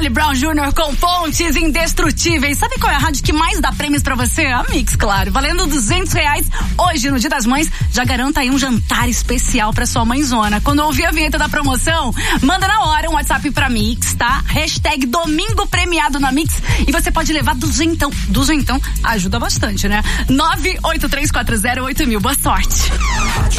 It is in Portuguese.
Charlie Brown Jr. com Pontes Indestrutíveis. Sabe qual é a rádio que mais dá prêmios pra você? A Mix, claro. Valendo R$200 hoje, no Dia das Mães. Já garanta aí um jantar especial pra sua mãezona. Quando ouvir a vinheta da promoção, manda na hora um WhatsApp pra Mix, tá? Hashtag Domingo Premiado na Mix. E você pode levar duzentão. Duzentão ajuda bastante, né? 983408000. Boa sorte.